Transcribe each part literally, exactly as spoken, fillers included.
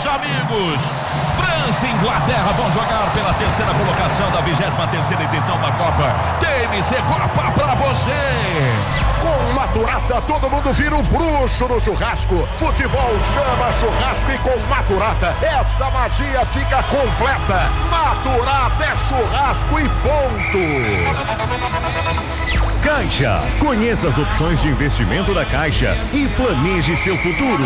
amigos. França e Inglaterra vão jogar pela terceira colocação da vigésima terceira edição da Copa. T M C Copa pra você. Com Maturata, todo mundo vira um bruxo no churrasco. Futebol chama churrasco e com Maturata, essa magia fica completa. Maturata é churrasco e ponto. Caixa. Conheça as opções de investimento da Caixa e planeje seu futuro.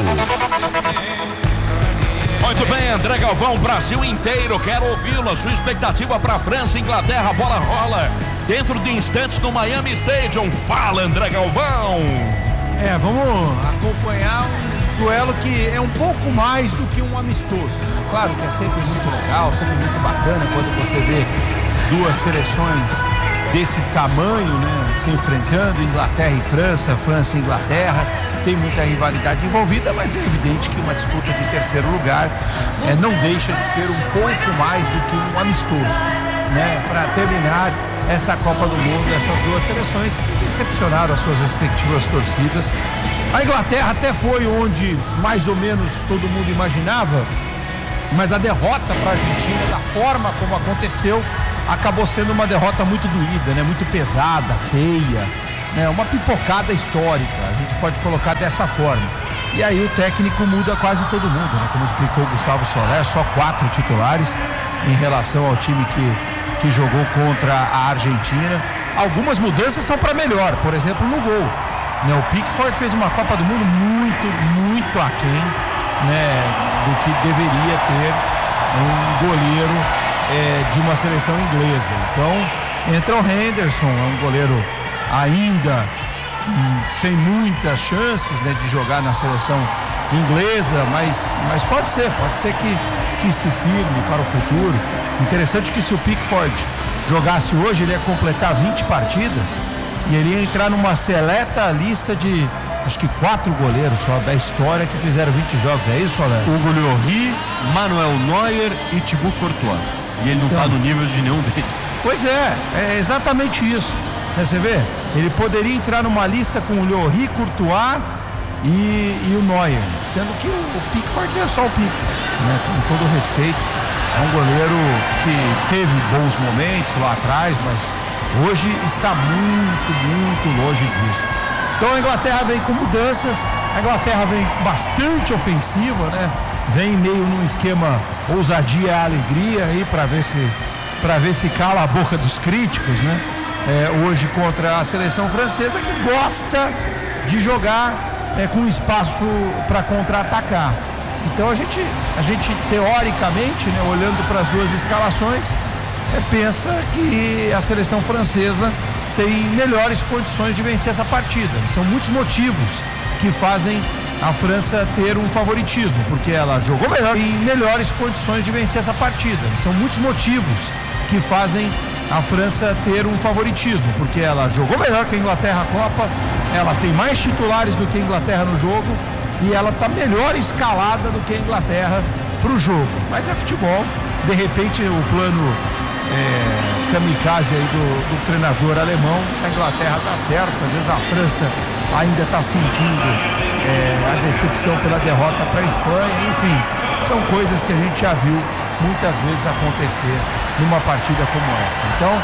Muito bem, André Galvão, Brasil inteiro, quero ouvi-lo. A sua expectativa para França e Inglaterra, a bola rola dentro de instantes no Miami Stadium. Fala, André Galvão. É, vamos acompanhar um duelo que é um pouco mais do que um amistoso. Claro que é sempre muito legal, sempre muito bacana quando você vê duas seleções desse tamanho, né, se enfrentando, Inglaterra e França, França e Inglaterra, tem muita rivalidade envolvida, mas é evidente que uma disputa de terceiro lugar é, não deixa de ser um pouco mais do que um amistoso, né, para terminar essa Copa do Mundo, essas duas seleções que decepcionaram as suas respectivas torcidas. A Inglaterra até foi onde mais ou menos todo mundo imaginava, mas a derrota para a Argentina, da forma como aconteceu, acabou sendo uma derrota muito doída, né? Muito pesada, feia, né? Uma pipocada histórica, a gente pode colocar dessa forma. E aí o técnico muda quase todo mundo, né? Como explicou o Gustavo Soler, só quatro titulares em relação ao time que, que jogou contra a Argentina. Algumas mudanças são para melhor, por exemplo, no gol, né? O Pickford fez uma Copa do Mundo muito, muito aquém, né, do que deveria ter um goleiro É, de uma seleção inglesa. Então entra o Henderson, é um goleiro ainda hum, sem muitas chances, né, de jogar na seleção inglesa, mas, mas pode ser, pode ser que, que se firme para o futuro. Interessante que se o Pickford jogasse hoje, ele ia completar vinte partidas e ele ia entrar numa seleta lista de acho que quatro goleiros só da história que fizeram vinte jogos, é isso, Alex? Hugo Lloris, Manuel Neuer e Thibaut Courtois. E ele não está então no nível de nenhum deles. Pois é, é exatamente isso. Né, você vê? Ele poderia entrar numa lista com o Lloris, Courtois e, e o Neuer, sendo que o, o Pickford é só o Pickford, né? Com todo respeito, é um goleiro que teve bons momentos lá atrás, mas hoje está muito, muito longe disso. Então a Inglaterra vem com mudanças, a Inglaterra vem bastante ofensiva, né? Vem meio num esquema ousadia e alegria aí para ver se para ver se cala a boca dos críticos, né? É, hoje contra a seleção francesa, que gosta de jogar é, com espaço para contra-atacar. Então a gente, a gente teoricamente, né, olhando para as duas escalações, é, pensa que a seleção francesa tem melhores condições de vencer essa partida. São muitos motivos que fazem a França ter um favoritismo, porque ela jogou melhor, em melhores condições de vencer essa partida. São muitos motivos que fazem a França ter um favoritismo, porque ela jogou melhor que a Inglaterra a Copa, ela tem mais titulares do que a Inglaterra no jogo e ela está melhor escalada do que a Inglaterra para o jogo. Mas é futebol, de repente o plano é, kamikaze aí do, do treinador alemão, a Inglaterra está certo, às vezes a França ainda está sentindo É, a decepção pela derrota para a Espanha, enfim, são coisas que a gente já viu muitas vezes acontecer numa partida como essa. Então,